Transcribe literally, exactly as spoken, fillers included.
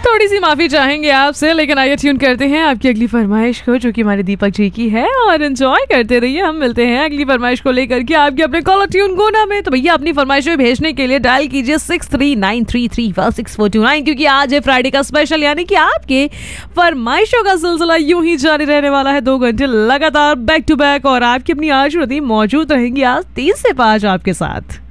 थोड़ी सी माफी चाहेंगे आपसे, लेकिन आइए ट्यून करते हैं आपकी अगली फरमाइश को, जो कि हमारे दीपक जी की है, और एंजॉय करते रहिए। हम मिलते हैं अगली फरमाइश को लेकर के आपके अपने कॉलर ट्यून गोना में। तो भैया अपनी फरमाइशें भेजने के लिए डायल कीजिए six three nine three three four six four to nine, क्योंकि आज है फ्राइडे का स्पेशल, यानी कि आपके फरमाइशों का सिलसिला यूं ही जारी रहने वाला है, दो घंटे लगातार बैक टू बैक, और आपकी अपनी आज मौजूद रहेंगी आज तीन से पाँच आपके साथ।